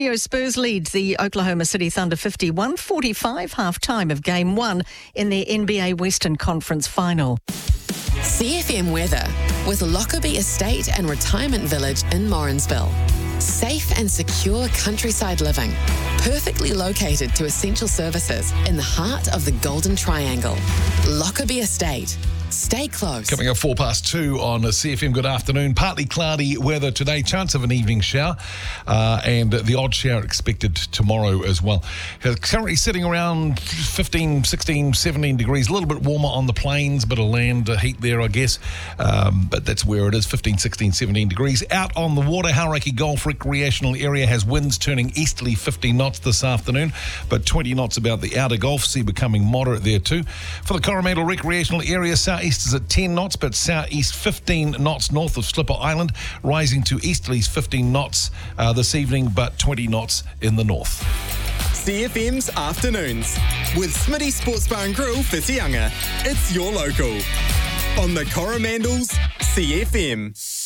Spurs lead the Oklahoma City Thunder 51-45 half-time of Game 1 in the NBA Western Conference Final. CFM weather with Lockerbie Estate and Retirement Village in Morrinsville. Safe and secure countryside living, perfectly located to essential services in the heart of the Golden Triangle. Lockerbie Estate. Stay close. Coming up 2:04 on CFM. Good afternoon. Partly cloudy weather today. Chance of an evening shower and the odd shower expected tomorrow as well. Currently sitting around 15, 16, 17 degrees. A little bit warmer on the plains, bit of land heat there, I guess. But that's where it is, 15, 16, 17 degrees. Out on the water, Hauraki Golf Recreational Area has winds turning easterly 15 knots this afternoon, but 20 knots about the outer Gulf Sea, becoming moderate there too. For the Coromandel Recreational Area, southeast is at 10 knots, but southeast 15 knots north of Slipper Island, rising to easterlies 15 knots this evening, but 20 knots in the north. CFM's Afternoons with Smitty Sports Bar and Grill, Whitianga. It's your local on the Coromandel's CFM.